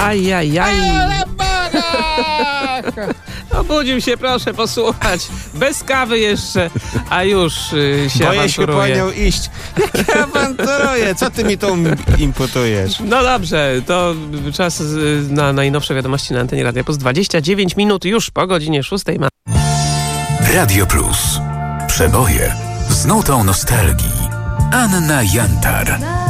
Ajajaj. Obudził się, proszę posłuchać. Bez kawy jeszcze, a już się Boję się po awanturuje. nią iść. Jak ja awanturuję? Co ty mi tu imputujesz? No dobrze, to czas na najnowsze wiadomości na antenie Radia Plus. 29 minut już po godzinie 6 ma. Radio Plus. Przeboje z nutą nostalgii. Anna Jantar.